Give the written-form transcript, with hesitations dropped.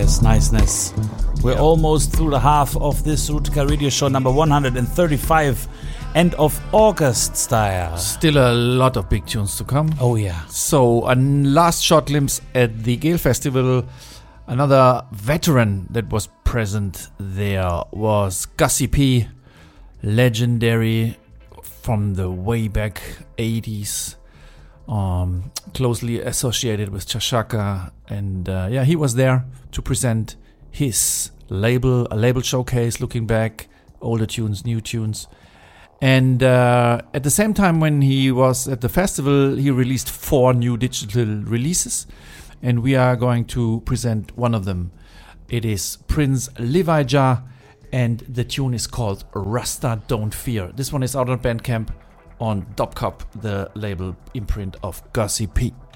Niceness. We're almost through the half of this Rootka Radio Show number 135, end of August style. Still a lot of big tunes to come. Oh yeah. So a last short glimpse at the Gale Festival. Another veteran that was present there was Gussie P, legendary from the way back 80s, closely associated with Chashaka, and he was there to present his label, a label showcase, looking back, older tunes, new tunes. And at the same time when he was at the festival, he released 4 new digital releases, and we are going to present one of them. It is Prince Livaja, and the tune is called Rasta Don't Fear. This one is out on Bandcamp on Dopcop, the label imprint of Gussie P.